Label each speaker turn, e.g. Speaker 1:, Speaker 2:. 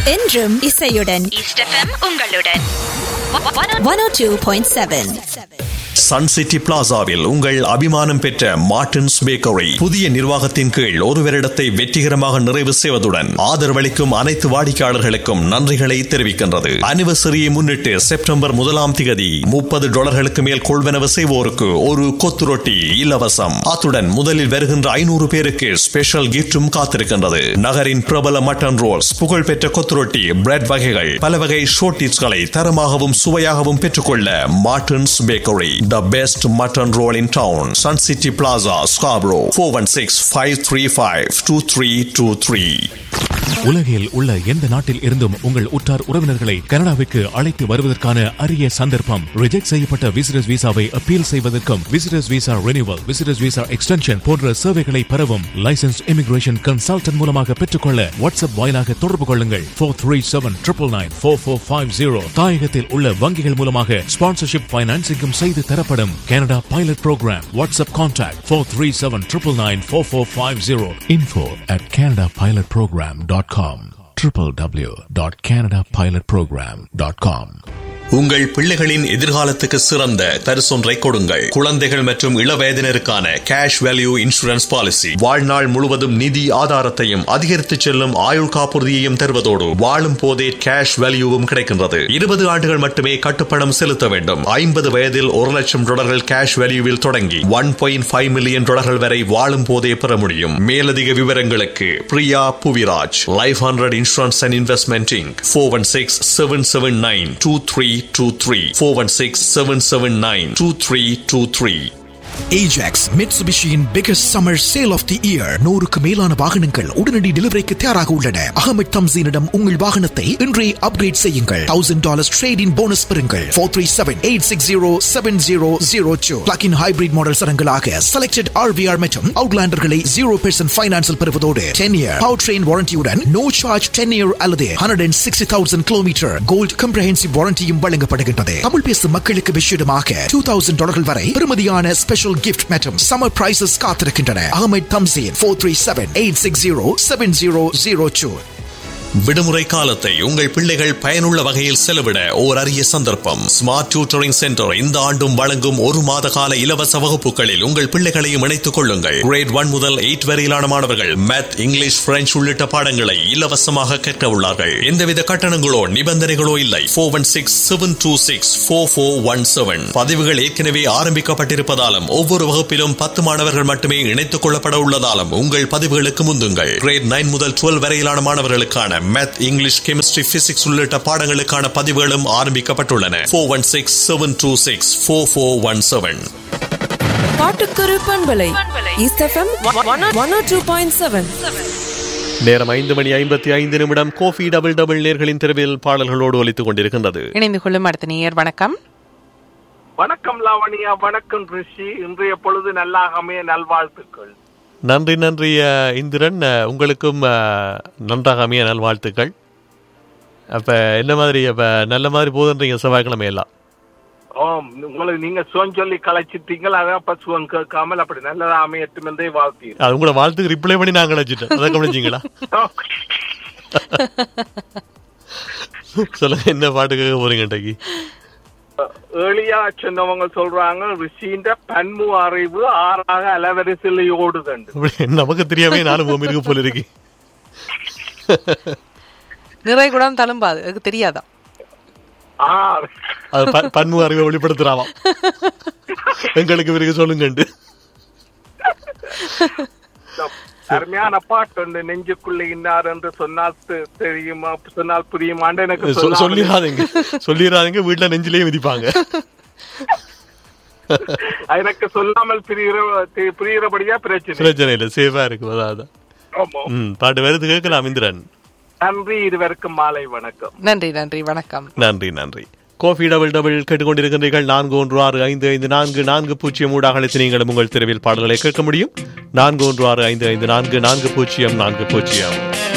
Speaker 1: என்றும் இசையுடன்
Speaker 2: east FM உங்களுடன்
Speaker 1: 102.7.
Speaker 3: சன் சிட்டி பிளாசாவில் உங்கள் அபிமானம் பெற்ற மார்டின்ஸ் பேக்கரி புதிய நிர்வாகத்தின் கீழ் ஒரு வருடத்தை வெற்றிகரமாக நிறைவு செய்வதுடன் ஆதரவளிக்கும் அனைத்து வாடிக்கையாளர்களுக்கும் நன்றிகளை தெரிவிக்கின்றது. அனிவர்சரியை முன்னிட்டு செப்டம்பர் 1 தேதி $30 மேல் கொள்வனவு செய்வோருக்கு ஒரு கொத்து ரொட்டி இலவசம். அத்துடன் முதலில் வருகின்ற 500 பேருக்கு ஸ்பெஷல் கிஃப்டும் காத்திருக்கின்றது. நகரின் பிரபல மட்டன் ரோல்ஸ், புகழ்பெற்ற கொத்து ரொட்டி, பிரெட் வகைகள், பல வகை ஷோர்டிஸ்களை தரமாகவும் சுவையாகவும் பெற்றுக்கொள்ள Martin's bakery. The best mutton roll in town. Sun City Plaza, Scarborough. 416-535-2323.
Speaker 4: உலகில் உள்ள எந்த நாட்டில் இருந்தும் உங்கள் உற்றார் உறவினர்களை கனடாவிற்கு அழைத்து வருவதற்கான அரிய சந்தர்ப்பம். ரிஜெக்ட் செய்யப்பட்ட விசிட்டர்ஸ் விசாவை அப்பீல் செய்வதற்கும், visitors visa renewal, visitors visa extension போன்ற சேவைகளை பெறவும் லைசன்ஸ் இமிகிரேஷன் கன்சல்டன்ட் மூலமாக பெற்றுக்கொள்ள வாட்ஸ்அப் வாயிலாக தொடர்பு கொள்ளுங்கள். 437-999-4450. தாயகத்தில் உள்ள வங்கிகள் மூலமாக ஸ்பான்சர்ஷிப் பைனான்சிங்கும் செய்து தரப்படும். Canada pilot program. WhatsApp contact 437-999-4450. info@canadapilotprogram.com. www.canadapilotprogram.com.
Speaker 3: உங்கள் பிள்ளைகளின் எதிர்காலத்துக்கு சிறந்த பரிசொன்றை கொடுங்கள். குழந்தைகள் மற்றும் இளவயதினருக்கான கேஷ் வேல்யூ இன்சூரன்ஸ் பாலிசி. வாழ்நாள் முழுவதும் நிதி ஆதாரத்தையும் அதிகரித்து செல்லும் ஆயுள் காப்புறுதியையும் தருவதோடு வாழும் போதே கேஷ் வேல்யூவும் கிடைக்கின்றது. 20 ஆண்டுகள் மட்டுமே கட்டுப்பணம் செலுத்த வேண்டும். 50 வயதில் $1,00,000 கேஷ் வேல்யூவில் தொடங்கி $1.5 மில்லியன் வரை வாழும் போதே பெற முடியும். மேலதிக விவரங்களுக்கு Priya Puviraj, life 100 insurance and investment Inc. 416-779-2323. 416-779-2323.
Speaker 5: Ajax Mitsubishi-யின் biggest summer sale of the year. 100க்கு மேலான வாகனங்கள் உடனடி டெலிவரிக்கு தயாராக உள்ளன. அகமது தம்சீனிடம் உங்கள் வாகனத்தை இன்றே அப்கிரேட் செய்யுங்கள். $1,000 trade-in போனஸ் பெறுங்கள். 437-860-7002. Plug-in hybrid model சரங்களாக selected RVR மற்றும் Outlanderகளை 0% ஃபைனான்ஸில் பெறுவதோடு 10-year powertrain warranty-உடன் no charge 10-year அல்லது 160,000 கிலோமீட்டர் கோல்ட் காம்ப்ரஹென்சிவ் வாரண்டியும் வழங்கப்படுகின்றது. தமிழ் பேசும் மக்களுக்கு விஷயமாக $2,000 வரை பெறுமதியான ஸ்பெஷல் கிஃப்ட் மற்றும் சம்மர் பிரைசஸ் காத்திருக்கின்றன. அகமது தம்சீன் 437-860-7002.
Speaker 3: விடுமுறை காலத்தை உங்கள் பிள்ளைகள் பயனுள்ள வகையில் செலவிட ஓர் அரிய சந்தர்ப்பம். ஸ்மார்ட் டியூட்டரிங் சென்டர் இந்த ஆண்டும் வழங்கும் 1 மாத கால இலவச வகுப்புகளில் உங்கள் பிள்ளைகளையும் இணைத்துக் கொள்ளுங்கள். கிரேட் 1 முதல் 8 வரையிலான மாணவர்கள் மேத், இங்கிலீஷ், பிரெஞ்சு உள்ளிட்ட பாடங்களை இலவசமாக கற்க உள்ளார்கள். எந்தவித கட்டணங்களோ நிபந்தனைகளோ இல்லை. 416-726-4417. பதிவுகள் ஏற்கனவே ஆரம்பிக்கப்பட்டிருப்பதாலும் ஒவ்வொரு வகுப்பிலும் 10 மாணவர்கள் மட்டுமே இணைத்துக் கொள்ளப்பட உள்ளதாலும் உங்கள் பதிவுகளுக்கு முந்துங்கள். கிரேட் 9 முதல் 12 வரையிலான மாணவர்களுக்கான மேத், இங்கிலீஷ், கெமிஸ்ட்ரி, பிசிக்ஸ் உள்ளிட்ட பாடங்களுக்கான பதிவுகளும் ஆரம்பிக்கப்பட்டுள்ளன. 416-726-4417.
Speaker 6: பாட்டுக்குரு பண்பலை ஈஸ்ட் எஃப்எம் 102.7.
Speaker 3: நேரம் 5:55. கோஃபி டபுள் டபுள் நேர்களின் தெருவில் பாடல்களோடு ஒலித்துக் கொண்டிருக்கின்றது.
Speaker 6: இணைந்து கொள்ளும் அடுத்த நேயர். வணக்கம்.
Speaker 7: வணக்கம் லாவணியா. வணக்கம் ரிஷி. இன்றைய பொழுது நல்லாக அமைய நல்வாழ்த்துக்கள்.
Speaker 3: நன்றி நன்றி இந்திரன், உங்களுக்கும் நன்றாக அமைய நல்வாழ்த்துக்கள். அப்போ என்ன மாதிரி அப்போ நல்ல மாதிரி போதுன்றீங்க செவ்வாய்க்கிழமை எல்லாம்?
Speaker 7: உங்களுக்கு நீங்க சுவன் சொல்லி கலைச்சிட்டீங்களா? அதான் அப்ப சுவன் கேட்காமல் அப்படி நல்லதா அமையட்டும் என்றே வாழ்த்தி.
Speaker 3: அது உங்களோட வாழ்த்துக்கு ரிப்ளை பண்ணி நான் கலைச்சிட்டேன். அதை கவனிச்சிங்களா? சொல்லுங்க, என்ன பாட்டு கேட்க போறீங்க இன்றைக்கு?
Speaker 7: ஏழியா சொன்னவங்க சொல்றாங்க ரிஷின்ற பன்மு அறிவு 6ஆக அலவரிசையில் ஓடுதண்டு.
Speaker 3: நமக்கு தெரியாமே நானும் இருக்கு போல இருக்கு.
Speaker 6: நிறை கூட தழும்பாது, அதுக்கு தெரியாதா?
Speaker 3: அது பன்மு அறிவை வெளிப்படுத்துறாவாம். எங்களுக்கு பிறகு சொல்லுங்க.
Speaker 7: அருமையான பாட்டு ஒன்று. நெஞ்சுக்குள்ள இன்னார் என்று சொன்னால் தெரியுமா, சொன்னால் புரியுமான்னு எனக்கு
Speaker 3: சொல்லிடாதீங்க. வீட்டுல நெஞ்சிலேயே விதிப்பாங்க.
Speaker 7: எனக்கு சொல்லாமல் புரியுறபடியா பிரச்சனை
Speaker 3: இல்லை, சேஃபா இருக்கு. அதான் பாட்டு வருது, கேட்கலாம் இந்திரன்.
Speaker 7: நன்றி. இருவருக்கும் மாலை வணக்கம்.
Speaker 6: நன்றி நன்றி வணக்கம்.
Speaker 3: நன்றி நன்றி. கோஃபி டபுள் டபுள் கேட்டுக்கொண்டிருக்கின்றீர்கள். 41655440 அழைத்து நீங்களும் உங்கள் தெருவில் பாடல்களை கேட்க முடியும். 41655440.